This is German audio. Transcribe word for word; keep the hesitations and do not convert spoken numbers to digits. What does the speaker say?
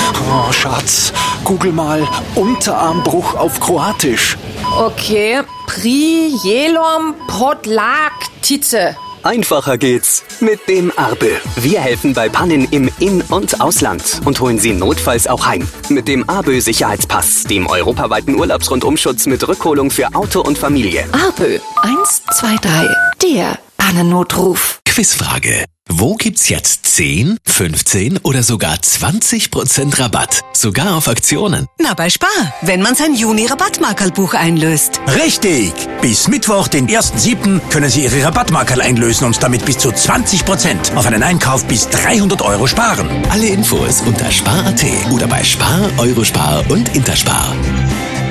Oh, Schatz, google mal Unterarmbruch auf Kroatisch. Okay, Prijelom Podlaktice. Einfacher geht's mit dem Arbe. Wir helfen bei Pannen im In- und Ausland und holen Sie notfalls auch heim. Mit dem Arbe Sicherheitspass, dem europaweiten Urlaubsrundumschutz mit Rückholung für Auto und Familie. Arbe, eins, zwei, drei, der Pannennotruf. Quizfrage. Wo gibt's jetzt zehn, fünfzehn oder sogar zwanzig Prozent Rabatt? Sogar auf Aktionen. Na, bei Spar, wenn man sein Juni-Rabattmarkerlbuch einlöst. Richtig! Bis Mittwoch, den ersten siebten können Sie Ihre Rabattmarkerl einlösen und damit bis zu zwanzig Prozent auf einen Einkauf bis dreihundert Euro sparen. Alle Infos unter spar punkt at oder bei Spar, Eurospar und Interspar.